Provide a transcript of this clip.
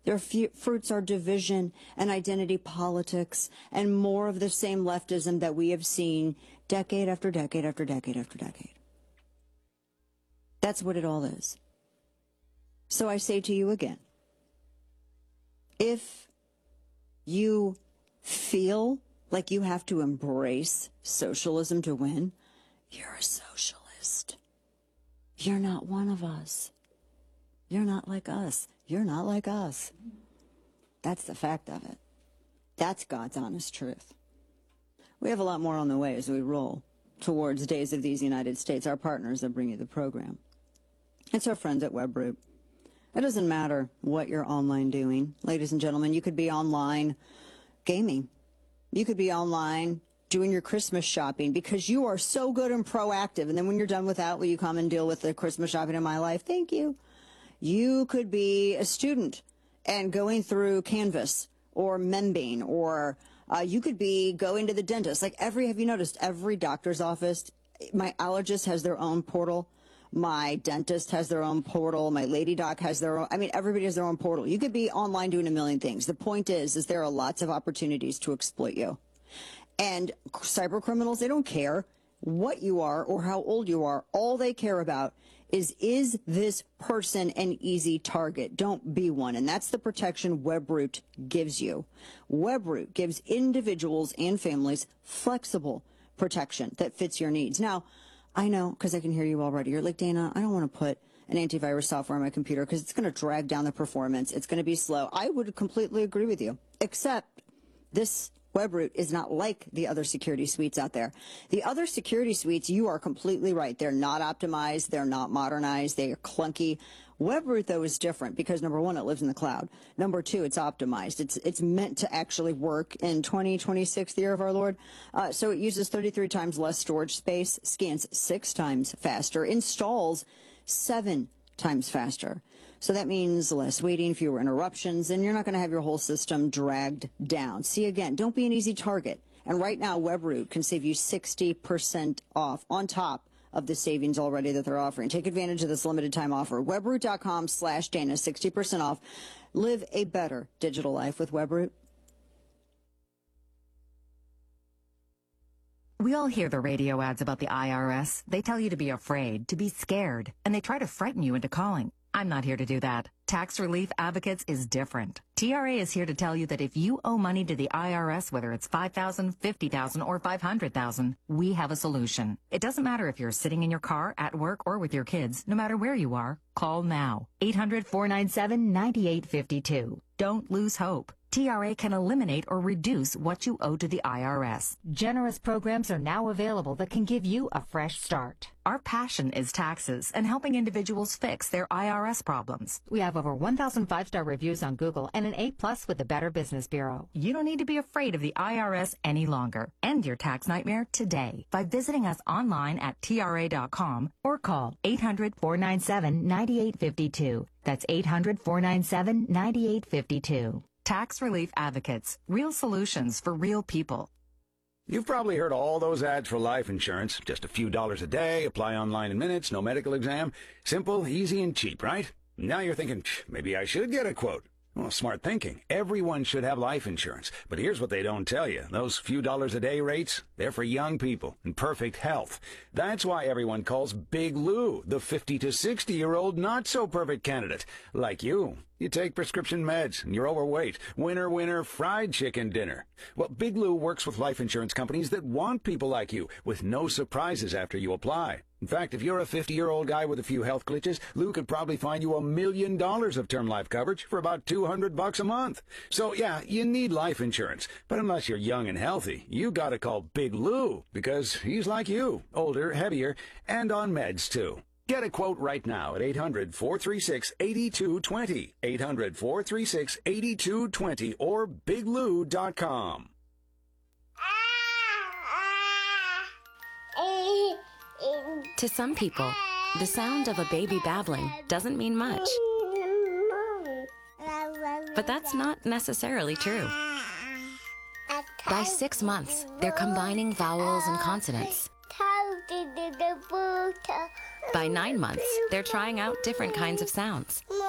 Their fruits are division and identity politics and more of the same leftism that we have seen decade after decade after decade after decade. That's what it all is. So I say to you again, if you feel like you have to embrace socialism to win, you're a socialist. You're not one of us. You're not like us. You're not like us. That's the fact of it. That's God's honest truth. We have a lot more on the way as we roll towards Days of These United States, our partners that bring you the program. It's our friends at Webroot. It doesn't matter what you're online doing. Ladies and gentlemen, you could be online gaming. You could be online doing your Christmas shopping because you are so good and proactive. And then when you're done with that, will you come and deal with the Christmas shopping in my life? Thank you. You could be a student and going through Canvas or Membing, or you could be going to the dentist. Like have you noticed every doctor's office, my allergist has their own portal. My dentist has their own portal. My lady doc has their own. I mean, everybody has their own portal. You could be online doing a million things. The point is there are lots of opportunities to exploit you. And cyber criminals, they don't care what you are or how old you are. All they care about is this person an easy target? Don't be one. And that's the protection Webroot gives you. Webroot gives individuals and families flexible protection that fits your needs. Now, I know, because I can hear you already. You're like, Dana, I don't want to put an antivirus software on my computer because it's going to drag down the performance. It's going to be slow. I would completely agree with you, except this Webroot is not like the other security suites out there. The other security suites, you are completely right. They're not optimized. They're not modernized. They are clunky. Webroot, though, is different because, number one, it lives in the cloud. Number two, it's optimized. It's meant to actually work in 2026, the year of our Lord. So it uses 33 times less storage space, scans 6 times faster, installs 7 times faster. So that means less waiting, fewer interruptions, and you're not going to have your whole system dragged down. See, again, don't be an easy target. And right now, Webroot can save you 60% off on top of the savings already that they're offering. Take advantage of this limited time offer. Webroot.com/Dana, 60% off. Live a better digital life with Webroot. We all hear the radio ads about the IRS. They tell you to be afraid, to be scared, and they try to frighten you into calling. I'm not here to do that. Tax Relief Advocates is different. TRA is here to tell you that if you owe money to the IRS, whether it's $5,000, $50,000, or $500,000, we have a solution. It doesn't matter if you're sitting in your car, at work, or with your kids. No matter where you are, call now. 800-497-9852. Don't lose hope. TRA can eliminate or reduce what you owe to the IRS. Generous programs are now available that can give you a fresh start. Our passion is taxes and helping individuals fix their IRS problems. We have over 1,000 5-star reviews on Google and an A+ with the Better Business Bureau. You don't need to be afraid of the IRS any longer. End your tax nightmare today by visiting us online at TRA.com or call 800-497-9852. That's 800-497-9852. Tax Relief Advocates. Real solutions for real people. You've probably heard all those ads for life insurance. Just a few dollars a day, apply online in minutes, no medical exam. Simple, easy, and cheap, right? Now you're thinking, maybe I should get a quote. Well, smart thinking. Everyone should have life insurance. But here's what they don't tell you. Those few dollars a day rates, they're for young people in perfect health. That's why everyone calls Big Lou the 50 to 60-year-old not-so-perfect candidate. Like you. You take prescription meds, and you're overweight. Winner, winner, fried chicken dinner. Well, Big Lou works with life insurance companies that want people like you, with no surprises after you apply. In fact, if you're a 50-year-old guy with a few health glitches, Lou could probably find you $1 million of term life coverage for about $200 a month. So, yeah, you need life insurance. But unless you're young and healthy, you gotta call Big Lou, because he's like you, older, heavier, and on meds, too. Get a quote right now at 800-436-8220, 800-436-8220, or biglou.com. To some people, the sound of a baby babbling doesn't mean much. But that's not necessarily true. By 6 months, they're combining vowels and consonants. By 9 months, they're trying out different kinds of sounds.